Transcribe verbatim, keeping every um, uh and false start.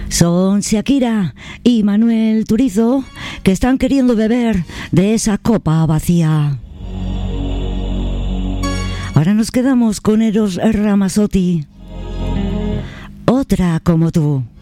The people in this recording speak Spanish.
Son Shakira y Manuel Turizo, que están queriendo beber de esa copa vacía. Ahora nos quedamos con Eros Ramazzotti. Otra como tú.